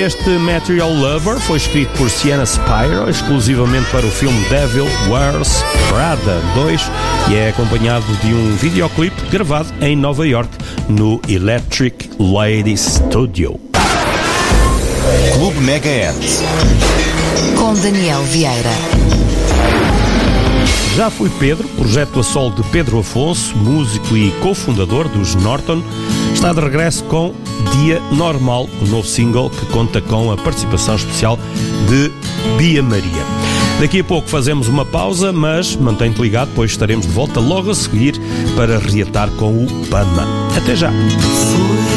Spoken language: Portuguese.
Este Material Lover foi escrito por Sienna Spiro exclusivamente para o filme Devil Wears Prada 2 e é acompanhado de um videoclipe gravado em Nova York no Electric Lady Studio. Clube Megahertz com Daniel Vieira. Já Fui Pedro, projeto a solo de Pedro Afonso, músico e cofundador dos Norton, está de regresso com Dia Normal, o novo single que conta com a participação especial de Bia Maria. Daqui a pouco fazemos uma pausa, mas mantém-te ligado, pois estaremos de volta logo a seguir para reatar com o Pama. Até já!